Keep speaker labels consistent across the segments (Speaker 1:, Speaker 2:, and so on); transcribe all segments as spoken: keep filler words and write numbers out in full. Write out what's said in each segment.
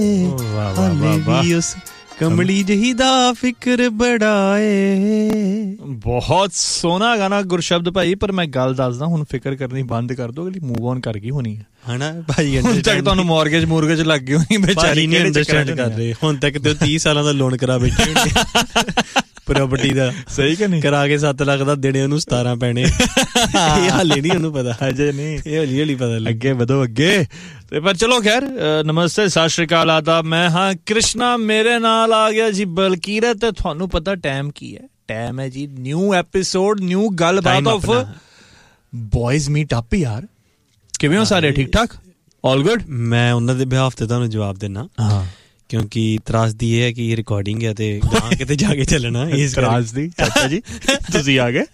Speaker 1: ਹਾਲੇ ਵੀ ਉਸ ਕਮਲੀ ਜਿਹੀ ਦਾ ਫਿਕਰ ਬੜਾ ਏ। ਬਹੁਤ ਸੋਹਣਾ ਗਾਣਾ ਗੁਰਸ਼ਬਦ ਭਾਈ, ਪਰ ਮੈਂ ਗੱਲ ਦੱਸਦਾ, ਹੁਣ ਫਿਕਰ ਕਰਨੀ ਬੰਦ ਕਰ ਦੋ, ਅਗਲੀ ਮੂਵ ਔਨ ਕਰ ਗਈ ਹੋਣੀ ਹੈ ਹਨਾ ਭਾਈ। ਹੁਣ ਤੱਕ ਤੁਹਾਨੂੰ ਮੌਰਗੇਜ ਮੂਰਗੇਜ ਲੱਗ ਗਈ ਹੋਣੀ, ਬੇਚਾਰੀ ਨਹੀਂ ਅੰਡਰਸਟੈਂਡ ਕਰ ਰਹੇ। ਹੁਣ ਤੱਕ ਤੇ ਤੀਹ ਸਾਲਾਂ ਦਾ ਲੋਨ ਕਰਾ ਬੈਠੇ ਹੁੰਦੇ ਪ੍ਰਾਪਰਟੀ ਦਾ, ਸਹੀ ਕਿ ਨਹੀਂ, ਕਰਾ ਕੇ ਸੱਤ ਲੱਖ ਦਾ ਦੇਣੇ ਉਹਨੂੰ ਸਤਾਰਾਂ ਪੈਣੇ। ਇਹ ਹਾਲੇ ਨਹੀਂ ਉਹਨੂੰ ਪਤਾ, ਹਜੇ ਨਹੀਂ, ਇਹ ਹੌਲੀ ਹੌਲੀ ਪਤਾ। ਅੱਗੇ ਵਧੋ ਅੱਗੇ। ਤੇ ਪਰ ਚਲੋ ਖੈਰ, ਨਮਸਤੇ, ਸਤਿ ਸ਼੍ਰੀ ਅਕਾਲ, ਆਦਾਬ। ਮੈਂ ਹਾਂ ਕ੍ਰਿਸ਼ਨਾ, ਮੇਰੇ ਨਾਲ ਆ ਗਿਆ ਜੀ ਬਲਕੀਰਤ। ਤੇ ਤੁਹਾਨੂੰ ਪਤਾ ਟਾਈਮ ਕੀ ਹੈ? ਟਾਈਮ ਹੈ ਜੀ ਨਿਊ ਐਪੀਸੋਡ, ਨਿਊ ਗੱਲਬਾਤ ਆਫ ਬॉयਜ਼ ਮੀਟ ਅਪ। ਯਾਰ ਕਿਵੇਂ ਹੋ ਸਾਰੇ? ਠੀਕ ਠਾਕ? All good? ਮੈਂ ਉਹਨਾਂ ਦੇ ਬਿਹਾਫ ਤੇ ਤੁਹਾਨੂੰ ਜਵਾਬ ਦੇਣਾ, ਹਾਂ, ਕਿਉਂਕਿ ਤਰਾਸਦੀ ਇਹ ਹੈ ਕਿ ਰਿਕਾਰਡਿੰਗ ਹੈ ਤੇ ਗਾਂ ਕਿਤੇ ਜਾ ਕੇ ਚੱਲਣਾ। ਇਸ ਤਰਾਸਦੀ ਚਾਚਾ ਜੀ ਤੁਸੀਂ ਆ ਗਏ?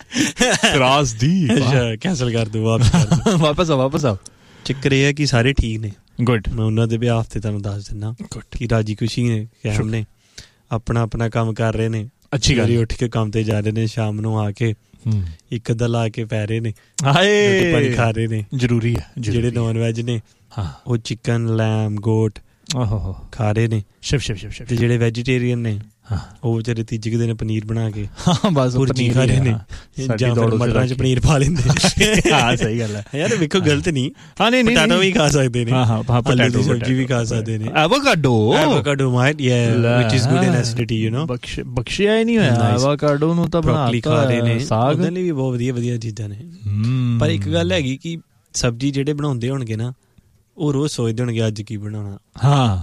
Speaker 1: ਤਰਾਸਦੀ ਅੱਛਾ, ਕੈਂਸਲ ਕਰ ਦੋ, ਵਾਪਸ ਵਾਪਸ ਆਓ, ਵਾਪਸ ਆਓ। ਚੱਕਰ ਇਹ ਹੈ ਕਿ ਸਾਰੇ ਠੀਕ ਨੇ। ਗੁੱਡ। ਮੈਂ ਉਹਨਾਂ ਦੇ ਬਿਹਾਫ ਤੇ ਤੁਹਾਨੂੰ ਦੱਸ ਦਿੰਦਾ ਕਿ ਰਾਜੀ ਖੁਸ਼ੀ ਨੇ, ਕਾਇਮ ਨੇ, ਆਪਣਾ ਆਪਣਾ ਕੰਮ ਕਰ ਰਹੇ ਨੇ। ਅੱਛੀ ਗੱਲ। ਉੱਠ ਕੇ ਕੰਮ ਤੇ ਜਾ ਰਹੇ ਨੇ, ਸ਼ਾਮ ਨੂੰ ਆ ਕੇ ਇੱਕ ਅੱਧਾ ਲਾ ਕੇ ਪੈ ਰਹੇ ਨੇ, ਰੋਟੀ ਪਾਣੀ ਖਾ ਰਹੇ ਨੇ। ਜ਼ਰੂਰੀ ਹੈ। ਜਿਹੜੇ ਨੌਨ ਵੈਜ ਨੇ ਉਹ ਚਿਕਨ, ਲੈਮ, ਗੋਟ ਆਹੋ ਖਾ ਰਹੇ ਨੇ। ਸ਼ਿਵ ਸ਼ਿਵ ਸ਼ਿਵ ਸ਼ਿਵ। ਤੇ ਜਿਹੜੇ ਵੈਜੀਟੇਰੀਅਨ ਨੇ ਉਹ ਵਿਚਾਰੇ ਤੀਜੇ ਕੁ ਦਿਨ ਪਨੀਰ ਬਣਾ ਕੇ ਬਸ ਭੁਰਜੀ ਖਾ ਰਹੇ ਨੇ, ਜਾਂ ਫਿਰ ਮਟਰਾਂ ਚ ਪਨੀਰ ਪਾ ਲੈਂਦੇ। ਹਾਂ ਸਹੀ ਗੱਲ ਹੈ ਯਾਰ, ਵੇਖੋ ਗਲਤ ਨਹੀਂ। ਹਾਂ ਨਹੀਂ, ਪਟਾਟੋ ਵੀ ਖਾ ਸਕਦੇ ਨੇ, ਆਲੂ ਦੀ ਸਬਜ਼ੀ ਵੀ ਖਾ ਸਕਦੇ ਨੇ। ਐਵੋਕਾਡੋ, ਐਵੋਕਾਡੋ ਮਾਈਟ ਯਾ ਵਿਚ is good in acidity, you know. ਬਖਸ਼ਿਆ ਹੀ ਨਹੀਂ ਹੋਇਆ ਐਵੋਕਾਡੋ ਨੂੰ ਤਾਂ। ਬਰੋਕਲੀ ਖਾ ਰਹੇ ਨੇ, ਸਾਗ, ਉਹਦੇ ਲਈ ਵੀ ਬਹੁਤ ਵਧੀਆ ਵਧੀਆ ਚੀਜ਼ਾਂ ਨੇ। ਪਰ ਇੱਕ ਗੱਲ ਹੈਗੀ ਕਿ ਸਬਜ਼ੀ ਜਿਹੜੇ ਬਣਾਉਂਦੇ ਹੋਣਗੇ ਨਾ, ਉਹ ਰੋਜ਼ ਸੋਚਦੇ ਹੋਣਗੇ ਅੱਜ ਕੀ ਬਣਾਉਣਾ। ਹਾਂ,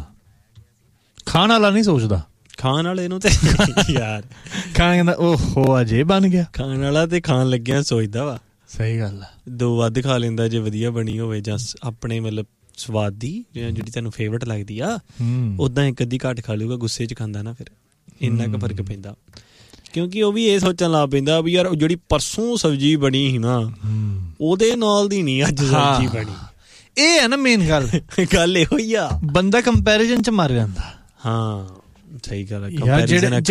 Speaker 1: ਖਾਣ ਵਾਲਾ ਨਹੀਂ ਸੋਚਦਾ। ਖਾਣ ਵਾਲੇ ਨੂੰ ਤੇ ਯਾਰ ਖਾਣ ਕਹਿੰਦਾ ਓਹੋ ਅਜੇ ਬਣ ਗਿਆ। ਖਾਣ ਵਾਲਾ ਤੇ ਖਾਣ ਲੱਗਿਆ ਸੋਚਦਾ ਵਾ। ਸਹੀ ਗੱਲ ਆ। ਦੋ ਵੱਧ ਖਾ ਲੈਂਦਾ ਜੇ ਵਧੀਆ ਬਣੀ ਹੋਵੇ, ਜਾਂ ਆਪਣੇ ਮਤਲਬ ਸਵਾਦ ਦੀ ਜਿਹੜੀ ਤੈਨੂੰ ਫੇਵਰਟ ਲੱਗਦੀ ਆ। ਓਦਾਂ ਇੱਕ ਅੱਧੀ ਘੱਟ ਖਾ ਲੂਗਾ, ਗੁੱਸੇ ਚ ਖਾਂਦਾ ਨਾ, ਫਿਰ ਇੰਨਾ ਕੁ ਫਰਕ ਪੈਂਦਾ। ਕਿਉਂਕਿ ਉਹ ਵੀ ਇਹ ਸੋਚਣ ਲੱਗ ਪੈਂਦਾ ਵੀ ਯਾਰ ਜਿਹੜੀ ਪਰਸੋਂ ਸਬਜ਼ੀ ਬਣੀ ਸੀ ਨਾ, ਉਹਦੇ ਨਾਲ ਦੀ ਨਹੀਂ ਅੱਜ ਸਬਜ਼ੀ ਬਣੀ। ਇਹ ਹੈ ਨਾ ਮੇਨ ਗੱਲ। ਗੱਲ ਇਹੋ ਹੀ ਆ, ਬੰਦਾ ਕੰਪੈਰੀਜ਼ਨ ਚ ਮਰ ਜਾਂਦਾ। ਹਾਂ ਸਹੀ ਗੱਲ ਹੈ।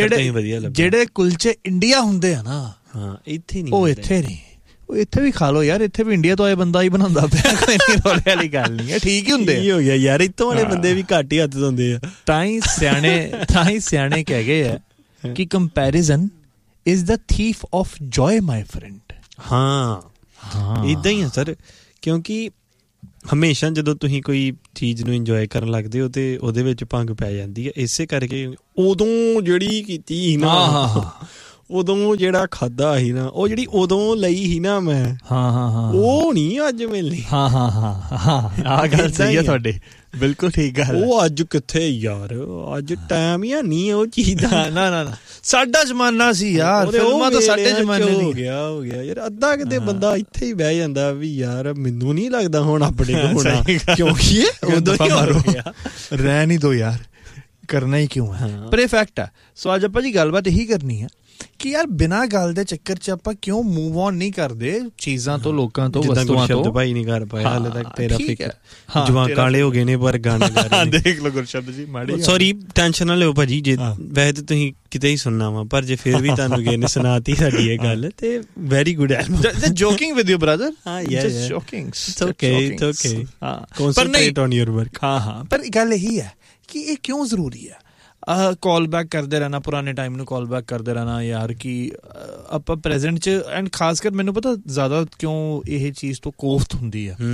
Speaker 1: ਜਿਹੜੇ ਕੁਲਚੇ ਇੰਡੀਆ ਹੁੰਦੇ ਆ ਨਾ, ਹਾਂ ਇੱਥੇ ਨਹੀਂ, ਉਹ ਇੱਥੇ ਨਹੀਂ। ਉਹ ਇੱਥੇ ਵੀ ਖਾ ਲੋ ਯਾਰ, ਇੱਥੇ ਵੀ ਇੰਡੀਆ ਤੋਂ ਆਏ ਬੰਦਾ ਹੀ ਬਣਾਉਂਦਾ ਪਿਆ, ਕੋਈ ਰੋਲੇ ਵਾਲੀ ਗੱਲ ਨਹੀਂ ਹੈ। ਠੀਕ ਹੀ ਹੁੰਦੇ ਹੋ ਗਿਆ ਯਾਰ, ਇੱਥੋਂ ਵਾਲੇ ਬੰਦੇ ਵੀ ਘੱਟ ਹੀ ਹੱਥ ਧੋਂਦੇ ਆ। ਤਾਂ ਹੀ ਸਿਆਣੇ ਤਾਂ ਹੀ ਸਿਆਣੇ ਕਹਿ ਗਏ ਆ ਕਿ comparison is the thief of joy my friend. ਹਾਂ ਹਾਂ ਇੱਦਾਂ ਹੀ ਆ ਸਰ, ਕਿਉਂਕਿ ਹਮੇਸ਼ਾ ਜਦੋਂ ਤੁਸੀਂ ਕੋਈ ਚੀਜ਼ ਨੂੰ ਇੰਜੋਏ ਕਰਨ ਲੱਗਦੇ ਹੋ ਤੇ ਉਹਦੇ ਵਿੱਚ ਭੰਗ ਪੈ ਜਾਂਦੀ ਹੈ। ਇਸੇ ਕਰਕੇ ਉਦੋਂ ਜਿਹੜੀ ਕੀਤੀ ਸੀ ਨਾ, ਉਦੋਂ ਜਿਹੜਾ ਖਾਧਾ ਸੀ ਨਾ, ਉਹ ਜਿਹੜੀ ਉਦੋਂ ਲਈ ਸੀ ਨਾ ਮੈਂ, ਹਾਂ ਹਾਂ ਹਾਂ, ਉਹ ਨਹੀਂ ਅੱਜ ਮਿਲਣੀ। ਹਾਂ ਹਾਂ ਹਾਂ ਹਾਂ, ਆਹ ਗੱਲ ਸਹੀ ਹੈ ਤੁਹਾਡੀ, ਬਿਲਕੁਲ ਠੀਕ ਗੱਲ। ਉਹ ਅੱਜ ਕਿੱਥੇ ਯਾਰ, ਅੱਜ ਟਾਈਮ ਹੀ ਨਹੀਂ ਉਹ ਚੀਜ਼ ਦਾ। ਨਾ ਨਾ ਨਾ, ਸਾਡਾ ਜ਼ਮਾਨਾ ਸੀ ਯਾਰ, ਫਿਲਮਾਂ ਤਾਂ ਸਾਡੇ ਜ਼ਮਾਨੇ ਦੀ। ਹੋ ਗਿਆ ਹੋ ਗਿਆ ਯਾਰ, ਅੱਧਾ ਕਿਤੇ ਬੰਦਾ ਇੱਥੇ ਹੀ ਬਹਿ ਜਾਂਦਾ ਵੀ ਯਾਰ ਮੈਨੂੰ ਨਹੀਂ ਲੱਗਦਾ ਹੁਣ ਆਪਣੇ ਕੋਲ ਹੋਣਾ, ਕਿਉਂਕਿ ਉਦੋਂ ਹੀ ਹੋ ਗਿਆ। ਰਹਿ ਨਹੀਂ ਦੋ ਯਾਰ, ਕਰਨਾ ਹੀ ਕਿਉਂ ਹੈ, ਪਰ ਇਹ ਫੈਕਟ ਹੈ। ਸੋ ਅੱਜ ਆਪਾਂ ਜੀ ਗੱਲਬਾਤ ਇਹੀ ਕਰਨੀ ਹੈ ਕਿ ਯਾਰ ਬਿਨਾਂ ਗੱਲ ਦੇ ਚੱਕਰ ਚ ਆਪਾਂ ਕਿਉਂ ਮੂਵ ਔਨ ਨਹੀਂ ਕਰਦੇ ਚੀਜ਼ਾਂ ਤੋਂ, ਲੋਕਾਂ ਤੋਂ, ਵਸਤੂਆਂ ਤੋਂ। ਭਾਈ ਨਹੀਂ ਕਰ ਪਾਇਆ ਹਾਲੇ ਤੱਕ, ਤੇਰਾ ਫਿਕਰ। ਜਵਾਨ ਕਾਲੇ ਹੋ ਗਏ ਨੇ ਪਰ ਗਾਣੇ ਗਾ ਰਹੇ ਨੇ। ਦੇਖ ਲਓ ਗੁਰਸ਼ਬਦ ਜੀ, ਮਾੜੀ ਸੌਰੀ, ਟੈਨਸ਼ਨ ਨਾ ਲਿਓ ਭਾਜੀ, ਜੇ ਵੈਸੇ ਤਾਂ ਤੁਸੀਂ ਕਿਤੇ ਹੀ ਸੁਣਨਾ ਵਾ, ਪਰ ਜੇ ਫਿਰ ਵੀ ਤੁਹਾਨੂੰ ਕਿਸੇ ਨੇ ਸੁਣਾਤੀ ਸਾਡੀ ਇਹ ਗੱਲ ਤੇ very good album. Just joking with you brother. ਹਾਂ ਯਾਰ, just joking, it's okay, it's okay. ਹਾਂ, ਕਨਸੈਂਟਰੇਟ ਔਨ ਯੂਰ ਵਰਕ। ਹਾਂ ਹਾਂ, ਪਰ ਗੱਲ ਇਹੀ ਹੈ ਕਿ ਇਹ ਕਿਉਂ ਜ਼ਰੂਰੀ ਹੈ ਕਾਲ ਬੈਕ ਕਰਦੇ ਰਹਿਣਾ, ਪੁਰਾਣੇ ਟਾਈਮ ਨੂੰ ਕਾਲ ਬੈਕ ਕਰਦੇ ਰਹਿਣਾ ਯਾਰ, ਕਿ ਆਪਾਂ ਪ੍ਰੈਜ਼ੈਂਟ 'ਚ। ਐਂਡ ਖਾਸ ਕਰ ਮੈਨੂੰ ਪਤਾ ਜ਼ਿਆਦਾ ਕਿਉਂ ਇਹ ਚੀਜ਼ ਤੋਂ ਕੋਫਤ ਹੁੰਦੀ ਆ।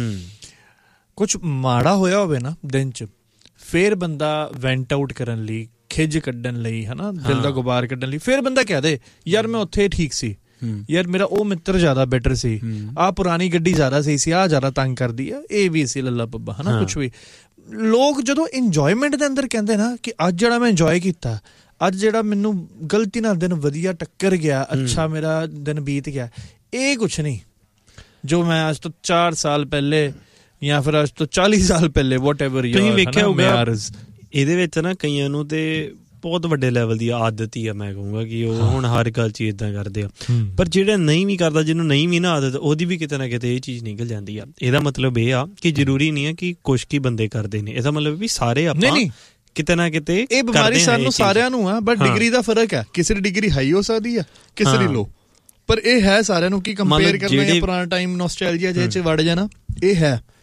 Speaker 1: ਕੁਛ ਮਾੜਾ ਹੋਇਆ ਹੋਵੇ ਨਾ ਦਿਨ 'ਚ, ਫਿਰ ਬੰਦਾ ਵੈਂਟ ਆਊਟ ਕਰਨ ਲਈ, ਖਿੱਝ ਕੱਢਣ ਲਈ, ਹੈ ਨਾ, ਦਿਲ ਦਾ ਗੁਬਾਰ ਕੱਢਣ ਲਈ, ਫਿਰ ਬੰਦਾ ਕਹਿ ਦੇ ਯਾਰ ਮੈਂ ਉੱਥੇ ਠੀਕ ਸੀ, ਯਾਰ ਮੇਰਾ ਉਹ ਮਿੱਤਰ ਜ਼ਿਆਦਾ ਬੈਟਰ ਸੀ, ਆਹ ਪੁਰਾਣੀ ਗੱਡੀ ਜ਼ਿਆਦਾ ਸਹੀ ਸੀ, ਆਹ ਜ਼ਿਆਦਾ ਤੰਗ ਕਰਦੀ ਆ, ਇਹ ਵੀ ਸੀ ਲੱਲਾ ਪੱਬਾ, ਹੈ ਨਾ, ਕੁਛ ਵੀ। ਲੋਕ ਜਦੋਂ ਇੰਜੋਏਮੈਂਟ ਦੇ ਅੰਦਰ ਕਹਿੰਦੇ ਨਾ ਕਿ ਅੱਜ ਜਿਹੜਾ ਮੈਂ ਇੰਜੋਏ ਕੀਤਾ, ਅੱਜ ਜਿਹੜਾ ਮੈਨੂੰ ਗਲਤੀ ਨਾਲ ਦਿਨ ਵਧੀਆ ਟੱਕਰ ਗਿਆ, ਅੱਛਾ ਮੇਰਾ ਦਿਨ ਬੀਤ ਗਿਆ, ਇਹ ਕੁਛ ਨਹੀਂ ਜੋ ਮੈਂ ਅੱਜ ਤੋਂ ਚਾਰ ਸਾਲ ਪਹਿਲੇ ਜਾਂ ਫਿਰ ਅੱਜ ਤੋਂ ਚਾਲੀ ਸਾਲ ਪਹਿਲੇ ਵਾਟ ਐਵਰ
Speaker 2: ਤੁਸੀਂ ਵੇਖਿਆ ਹੋਊਗਾ। ਇਹਦੇ ਵਿੱਚ ਨਾ ਕਈਆਂ ਨੂੰ ਤੇ ਬਹੁਤ ਵੱਡੇ ਲੈਵਲ ਦੀ ਆਦਤ ਹੀ ਆ, ਮੈਂ ਕਹੂੰਗਾ ਕਿ ਉਹ ਹੁਣ ਹਰ ਗੱਲ ਚ ਏਦਾਂ ਕਰਦੇ ਆ। ਪਰ ਜਿਹੜਾ ਨਹੀਂ ਵੀ ਕਰਦਾ, ਜਿਹਨੂੰ ਨਹੀਂ ਵੀ ਨਾ ਆਦਤ, ਉਹਦੀ ਵੀ ਕਿਤੇ ਨਾ ਕਿਤੇ ਇਹ ਚੀਜ਼ ਨਿਕਲ ਜਾਂਦੀ ਆ। ਇਹਦਾ ਮਤਲਬ ਇਹ ਆ ਕਿ ਜ਼ਰੂਰੀ ਨਹੀਂ ਹੈ ਕਿ ਕੁਛ ਕੀ ਬੰਦੇ ਕਰਦੇ ਨੇ, ਇਹਦਾ ਮਤਲਬ ਵੀ ਸਾਰੇ ਆਪਾਂ ਕਿਤੇ ਨਾ ਕਿਤੇ। ਇਹ ਬਿਮਾਰੀ ਸਾਨੂੰ ਸਾਰਿਆਂ ਨੂੰ ਆ, ਬਟ ਡਿਗਰੀ ਦਾ ਫਰਕ ਹੈ। ਕਿਸੇ ਦੀ ਡਿਗਰੀ ਹਾਈ ਹੋ ਸਕਦੀ ਆ, ਕਿਸੇ ਦੀ ਲੋ, ਪਰ ਇਹ ਹੈ ਸਾਰਿਆਂ ਨੂੰ। ਕੀ ਕੰਪੇਅਰ ਕਰਨਾ ਜਾਂ ਪੁਰਾਣਾ ਟਾਈਮ ਨੋਸਟੈਲਜੀਆ ਜਿਹਦੇ ਚ ਵੜ ਜਾਣਾ, ਇਹ ਹੈ।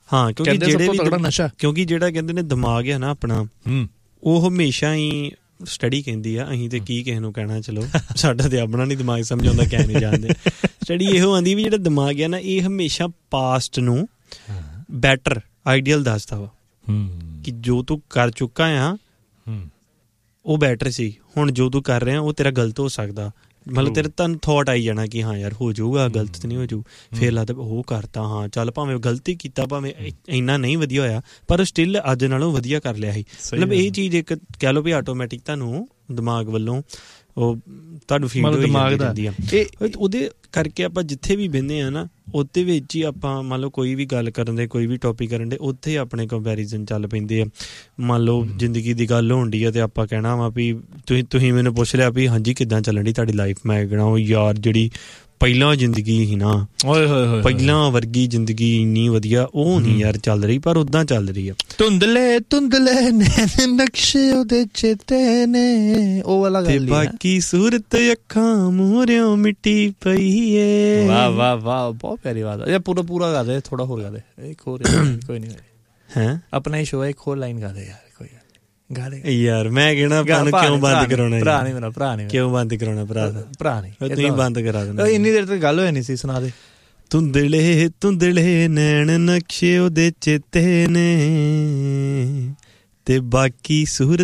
Speaker 2: ਹਾਂ ਕਿਉਂਕਿ ਜਿਹੜੇ
Speaker 1: ਵੀ ਨਸ਼ਾ
Speaker 2: ਕਿਉਂਕਿ ਜਿਹੜਾ ਕਹਿੰਦੇ ਨੇ ਦਿਮਾਗ ਆ ਨਾ ਆਪਣਾ ਉਹ ਹਮੇਸ਼ਾ ਹੀ ਸਟੱਡੀ ਕਹਿੰਦੀ ਆ ਅਸੀਂ ਤੇ ਕੀ ਕਿਸੇ ਨੂੰ ਕਹਿਣਾ ਚਲੋ ਸਾਡਾ ਤੇ ਆਪਣਾ ਨਹੀਂ ਦਿਮਾਗ ਸਮਝ ਆਉਂਦਾ ਕਹਿ ਨਹੀਂ ਜਾਣਦੇ ਸਟੱਡੀ ਇਹੋ ਆਉਂਦੀ ਵੀ ਜਿਹੜਾ ਦਿਮਾਗ ਆ ਨਾ ਇਹ ਹਮੇਸ਼ਾ ਪਾਸਟ ਨੂੰ ਬੈਟਰ ਆਈਡੀਅਲ ਦੱਸਦਾ ਵਾ ਕਿ ਜੋ ਤੂੰ ਕਰ ਚੁੱਕਾ ਆ ਉਹ ਬੈਟਰ ਸੀ ਹੁਣ ਜੋ ਤੂੰ ਕਰ ਰਿਹਾ ਉਹ ਤੇਰਾ ਗਲਤ ਹੋ ਸਕਦਾ ਮਤਲਬ ਤੇਰੇ ਤੁਹਾਨੂੰ ਥੋਟ ਆਈ ਜਾਣਾ ਕਿ ਹਾਂ ਯਾਰ ਹੋ ਜਾਊਗਾ ਗਲਤ ਤਾਂ ਨਹੀਂ ਹੋ ਜਾਊ ਫਿਰ ਲੱਗਦਾ ਉਹ ਕਰਤਾ ਹਾਂ ਚੱਲ ਭਾਵੇਂ ਗਲਤੀ ਕੀਤਾ ਭਾਵੇਂ ਇੰਨਾ ਨਹੀਂ ਵਧੀਆ ਹੋਇਆ ਪਰ ਸਟਿਲ ਅੱਜ ਨਾਲੋਂ ਵਧੀਆ ਕਰ ਲਿਆ ਸੀ ਮਤਲਬ ਇਹ ਚੀਜ਼ ਇੱਕ ਕਹਿ ਲਓ ਵੀ ਆਟੋਮੈਟਿਕ ਤੁਹਾਨੂੰ ਦਿਮਾਗ ਵੱਲੋਂ ਉਹ ਤੁਹਾਨੂੰ ਫੀਲ ਹੋਈ ਜਾਂਦੀ ਆ ਉਹਦੇ ਕਰਕੇ ਆਪਾਂ ਜਿੱਥੇ ਵੀ ਬਹਿੰਦੇ ਹਾਂ ਨਾ ਉਹਦੇ ਵਿੱਚ ਹੀ ਆਪਾਂ ਮੰਨ ਲਓ ਕੋਈ ਵੀ ਗੱਲ ਕਰਨ ਦੇ ਕੋਈ ਵੀ ਟੌਪਿਕ ਕਰਨ ਦੇ ਉੱਥੇ ਆਪਣੇ ਕੰਪੈਰੀਜ਼ਨ ਚੱਲ ਪੈਂਦੇ ਆ ਮੰਨ ਲਓ ਜ਼ਿੰਦਗੀ ਦੀ ਗੱਲ ਹੋਣ ਡਈ ਆ ਤੇ ਆਪਾਂ ਕਹਿਣਾ ਵਾ ਵੀ ਤੁਸੀਂ ਤੁਸੀਂ ਮੈਨੂੰ ਪੁੱਛ ਲਿਆ ਵੀ ਹਾਂਜੀ ਕਿੱਦਾਂ ਚੱਲਣ ਡਈ ਤੁਹਾਡੀ ਲਾਈਫ ਮੈਂ ਕਹਿਣਾ ਉਹ ਯਾਰ ਜਿਹੜੀ ਪਹਿਲਾਂ ਜ਼ਿੰਦਗੀ ਸੀ ਨਾ ਓਏ ਹੋਏ ਹੋਏ ਪਹਿਲਾਂ ਵਰਗੀ ਜ਼ਿੰਦਗੀ ਇੰਨੀ ਵਧੀਆ ਉਹ ਨਹੀਂ ਯਾਰ ਚੱਲ ਰਹੀ ਪਰ ਉਦਾਂ ਚੱਲ ਰਹੀ ਆ ਧੁੰਦਲੇ ਧੁੰਦਲੇ ਨਕਸ਼ੇ ਉਹਦੇ ਚੇਤੇ ਨੇ ਉਹ ਵਾਲਾ ਗੱਲ ਤੇ ਬਾਕੀ ਸੂਰਤ ਅੱਖਾਂ ਮੂਹਰਿਓਂ ਮਿੱਟੀ ਪਈ ਏ ਵਾਹ ਵਾਹ ਵਾਹ ਬਹੁਤ ਪਿਆਰੀ ਬਾਤ ਹੈ ਪੂਰਾ ਪੂਰਾ ਗਾ ਦੇ ਥੋੜਾ ਹੋਰ ਗਾ ਦੇ ਇੱਕ ਹੋਰ ਕੋਈ ਨਹੀਂ ਹੈ ਆਪਣਾ ਹੀ ਸ਼ੋਅ ਹੈ ਇੱਕ ਹੋਰ ਲਾਈਨ ਗਾ ਦੇ ਯਾਰ ਕੋਈ ਯਾਰ ਮੈਂ ਕਹਿਣਾ ਤੁਹਾਨੂੰ ਕਿਉਂ ਬੰਦ ਕਰਾਉਣਾ ਭਰਾ ਨਹੀਂ ਮੇਰਾ ਭਰਾ ਨਹੀਂ ਕਿਉਂ ਬੰਦ ਕਰਾਉਣਾ ਭਰਾ ਭਰਾ ਨਹੀਂ ਤੁਸੀਂ ਬੰਦ ਕਰਾ ਦੇਣਾ ਇੰਨੀ ਦੇਰ ਤੱਕ ਗੱਲ ਹੋਈ ਨਹੀਂ ਸੀ ਸੁਣਾ ਦੇ ਧੁੰਦਲੇ ਧੁੰਦਲੇ ਨੈਣ ਨਕਸ਼ੇ ਉਹਦੇ ਚੇਤੇ ਨੇ ਤੇ ਬਾਕੀ ਸੂਰਤ